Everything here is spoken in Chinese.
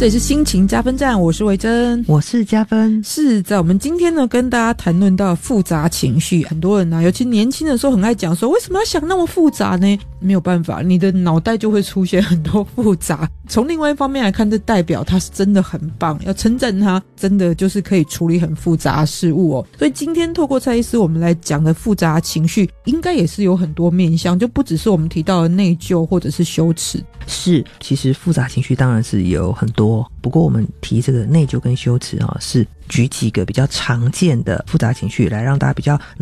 这里是心情加分站，我是维珍， 我是加分。 是在我们今天呢，跟大家谈论到复杂情绪，很多人啊，尤其年轻的时候很爱讲说，为什么要想那么复杂呢？没有办法，你的脑袋就会出现很多复杂。从另外一方面来看，这代表他是真的很棒，要称赞他，真的就是可以处理很复杂的事物哦。所以今天透过蔡医师我们来讲的复杂情绪，应该也是有很多面向，就不只是我们提到的内疚或者是羞耻。 是，其实复杂情绪当然是有很多，不过我们提这个内疚跟羞耻是举几个比较常见的复杂情绪来让大家比较